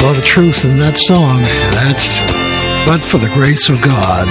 The truth in that song, that's But for the Grace of God.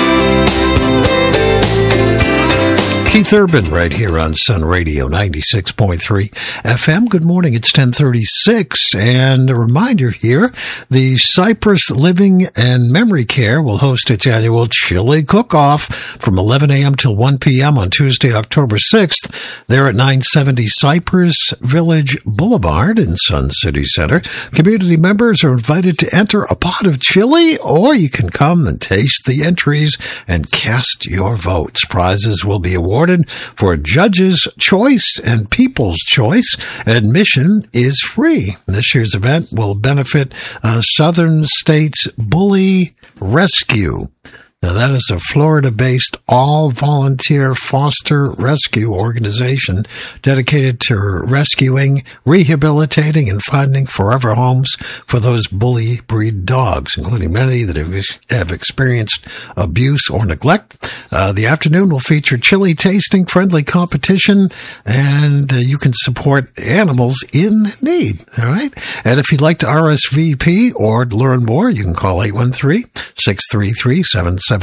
Keith Urban right here on Sun Radio 96.3 FM. Good morning. It's 10:36, and a reminder here, the Cypress Living and Memory Care will host its annual Chili Cook-Off from 11 a.m. till 1 p.m. on Tuesday, October 6th. They're at 970 Cypress Village Boulevard in Sun City Center. Community members are invited to enter a pot of chili, or you can come and taste the entries and cast your votes. Prizes will be awarded for Judge's Choice and People's Choice. Admission is free. This year's event will benefit Southern States Bully Rescue. Now, that is a Florida-based all-volunteer foster rescue organization dedicated to rescuing, rehabilitating, and finding forever homes for those bully breed dogs, including many that have experienced abuse or neglect. The afternoon will feature chili tasting, friendly competition, and you can support animals in need. All right? And if you'd like to RSVP or learn more, you can call 813-633-7777,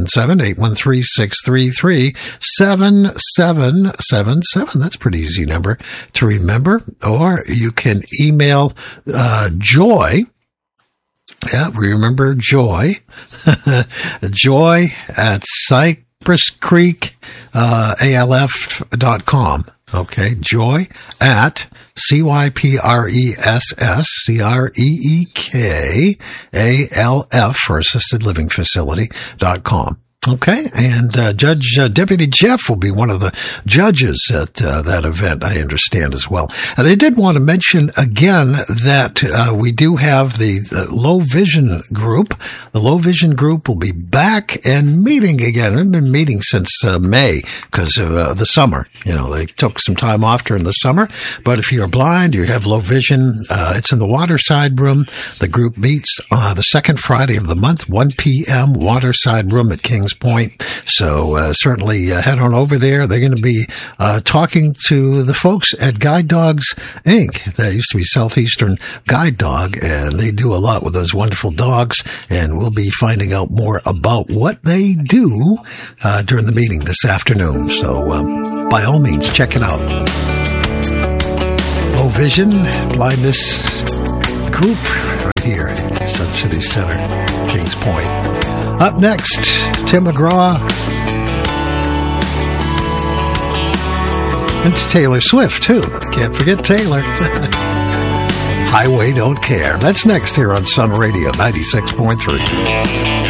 813-633-7777. That's a pretty easy number to remember. Or you can email Joy. Yeah, remember Joy. Joy at CypressCreekALF.com. Okay, Joy at CypressCreekalf for assisted living facility.com. Okay, and Deputy Jeff will be one of the judges at that event, I understand, as well. And I did want to mention again that we do have the Low Vision Group. The Low Vision Group will be back and meeting again. They've been meeting since May because of the summer. You know, they took some time off during the summer. But if you're blind, you have low vision, it's in the Waterside Room. The group meets the second Friday of the month, 1 p.m., Waterside Room at Kings Point. So certainly head on over there. They're going to be talking to the folks at Guide Dogs, Inc. That used to be Southeastern Guide Dog, and they do a lot with those wonderful dogs, and we'll be finding out more about what they do during the meeting this afternoon. So by all means, check it out. Low Vision Blindness Group right here, Sun City Center, Kings Point. Up next, Tim McGraw and Taylor Swift, too. Can't forget Taylor. Highway Don't Care. That's next here on Sun Radio 96.3.